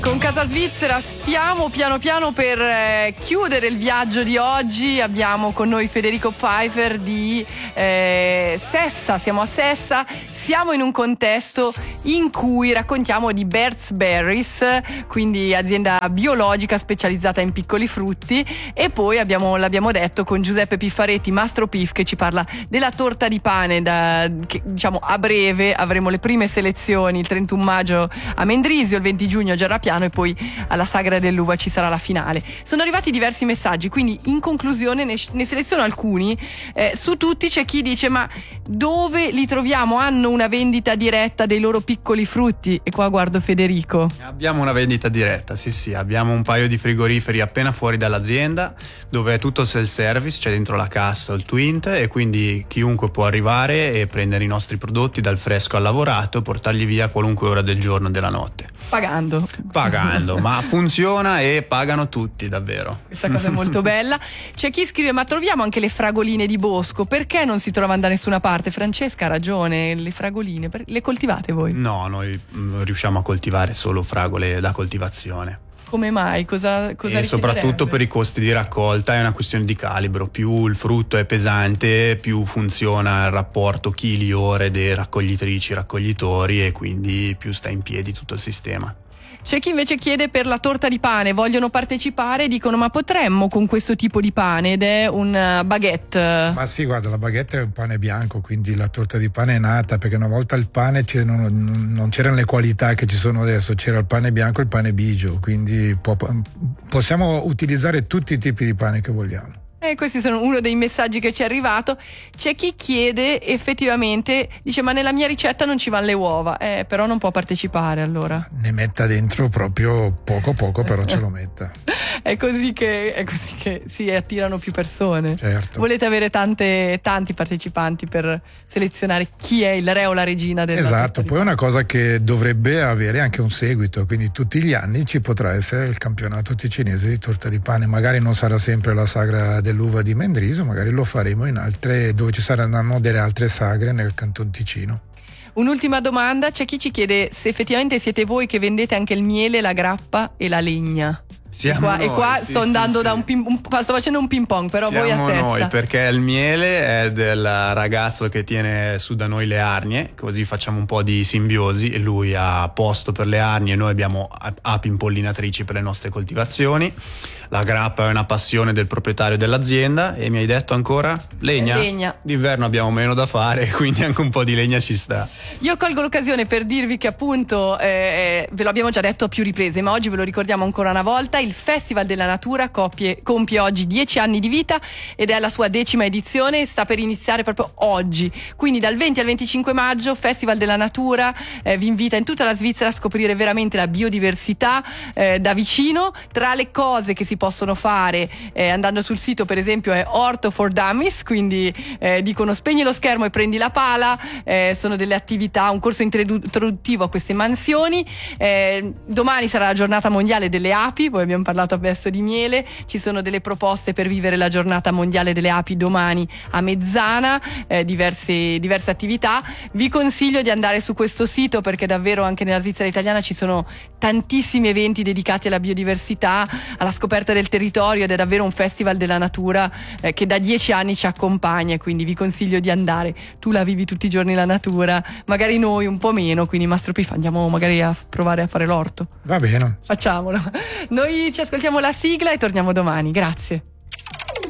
Con Casa Svizzera stiamo piano piano per chiudere il viaggio di oggi. Abbiamo con noi Federico Pfeiffer di Sessa, siamo a Sessa, siamo in un contesto in cui raccontiamo di Bert's Berries, quindi azienda biologica specializzata in piccoli frutti, e poi l'abbiamo detto con Giuseppe Piffaretti, Mastro Piff, che ci parla della torta di pane che, diciamo, a breve avremo le prime selezioni il 31 maggio a Mendrisio, il 20 giugno a Gerrapiano e poi alla Sagra dell'Uva ci sarà la finale. Sono arrivati diversi messaggi, quindi in conclusione ne seleziono alcuni. Su tutti c'è chi dice: ma dove li troviamo? Hanno una vendita diretta dei loro piccoli frutti? E qua guardo Federico. Abbiamo una vendita diretta, sì, abbiamo un paio di frigoriferi appena fuori dall'azienda dove è tutto self-service, c'è dentro la cassa o il Twint, e quindi chiunque può arrivare e prendere i nostri prodotti dal fresco al lavorato e portarli via a qualunque ora del giorno e della notte. Pagando, ma funziona e pagano tutti, davvero. Questa cosa è molto bella. C'è chi scrive: ma troviamo anche le fragoline di bosco, perché non si trovano da nessuna parte? Francesca ha ragione, le fragoline le coltivate voi? No, noi riusciamo a coltivare solo fragole da coltivazione. Come mai? Cosa e soprattutto per i costi di raccolta è una questione di calibro. Più il frutto è pesante, più funziona il rapporto chili-ore dei raccoglitori, e quindi più sta in piedi tutto il sistema. C'è chi invece chiede per la torta di pane, vogliono partecipare, dicono: ma potremmo con questo tipo di pane? Ed è un baguette. Ma sì, guarda, la baguette è un pane bianco, quindi la torta di pane è nata perché una volta il pane non c'erano le qualità che ci sono adesso, c'era il pane bianco e il pane bigio, quindi possiamo utilizzare tutti i tipi di pane che vogliamo. Questi sono uno dei messaggi che ci è arrivato. C'è chi chiede, effettivamente, dice: ma nella mia ricetta non ci vanno le uova, però non può partecipare, allora ne metta dentro proprio poco, però ce lo metta. È così che si attirano più persone. Certo. Volete avere tanti partecipanti per selezionare chi è il re o la regina del Esatto, poi è una cosa che dovrebbe avere anche un seguito, quindi tutti gli anni ci potrà essere il campionato ticinese di torta di pane. Magari non sarà sempre la Sagra dell'Uva di Mendrisio, magari lo faremo in altre, dove ci saranno delle altre sagre nel Canton Ticino. Un'ultima domanda: c'è chi ci chiede se effettivamente siete voi che vendete anche il miele, la grappa e la legna. E qua sto andando da sto facendo un ping pong, però voi a Sessa. Siamo noi, perché il miele è del ragazzo che tiene su da noi le arnie, così facciamo un po' di simbiosi, e lui ha posto per le arnie, noi abbiamo api impollinatrici per le nostre coltivazioni. La grappa è una passione del proprietario dell'azienda. E mi hai detto ancora? Legna. D'inverno abbiamo meno da fare, quindi anche un po' di legna ci sta. Io colgo l'occasione per dirvi che appunto ve lo abbiamo già detto a più riprese, ma oggi ve lo ricordiamo ancora una volta: il Festival della Natura compie oggi 10 anni di vita ed è alla sua 10ª edizione, sta per iniziare proprio oggi, quindi dal 20 al 25 maggio Festival della Natura vi invita in tutta la Svizzera a scoprire veramente la biodiversità da vicino. Tra le cose che si possono fare andando sul sito, per esempio, è Orto for Dummies, quindi dicono: spegni lo schermo e prendi la pala. Sono delle attività, un corso introduttivo a queste mansioni. Domani sarà la giornata mondiale delle api, poi abbiamo parlato adesso di miele, ci sono delle proposte per vivere la giornata mondiale delle api domani a Mezzana, diverse attività. Vi consiglio di andare su questo sito perché davvero anche nella Svizzera italiana ci sono tantissimi eventi dedicati alla biodiversità, alla scoperta del territorio, ed è davvero un festival della natura che da 10 anni ci accompagna, quindi vi consiglio di andare. Tu la vivi tutti i giorni la natura, magari noi un po' meno, quindi Mastro Piff andiamo magari a provare a fare l'orto. Va bene, facciamolo. Noi ci ascoltiamo la sigla e torniamo domani. Grazie.